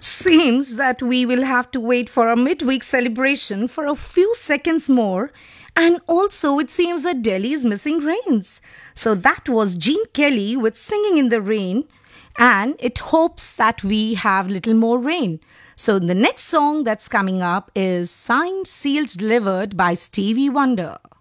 Seems that we will have to wait for a midweek celebration for a few seconds more. And also, it seems that Delhi is missing rains. So that was Gene Kelly with Singing in the Rain. And it hopes that we have little more rain. So the next song that's coming up is Signed, Sealed, Delivered by Stevie Wonder.